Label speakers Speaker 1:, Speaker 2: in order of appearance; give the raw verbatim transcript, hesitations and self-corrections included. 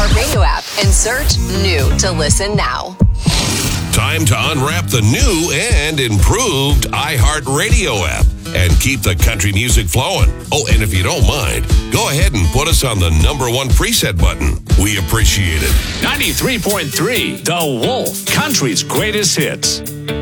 Speaker 1: iHeartRadio app and search New to listen now.
Speaker 2: Time to unwrap the new and improved iHeartRadio app and keep the country music flowing. Oh, and if you don't mind, go ahead and put us on the number one preset button. We appreciate it.
Speaker 3: ninety-three point three, The Wolf, country's greatest hits.